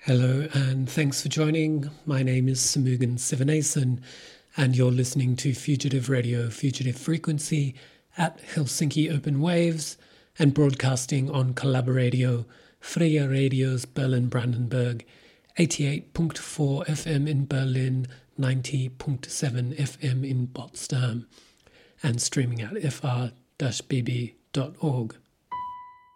Hello and thanks for joining. My name is Samugan Sivanasan and you're listening to Fugitive Radio, Fugitive Frequency at Helsinki Open Waves and broadcasting on Collaboradio, Freya Radio's Berlin-Brandenburg, 88.4 FM in Berlin, 90.7 FM in Potsdam, and streaming at fr-bb.org.